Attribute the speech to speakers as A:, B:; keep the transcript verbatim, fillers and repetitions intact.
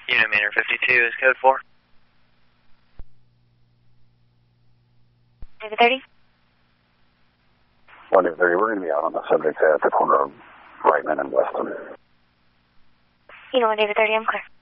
A: Unit Manor fifty-two is code four.
B: David thirty?
C: one David thirty, we're going to be out on the subject at the corner of Brightman and Weston.
B: Unit one David thirty, I'm clear.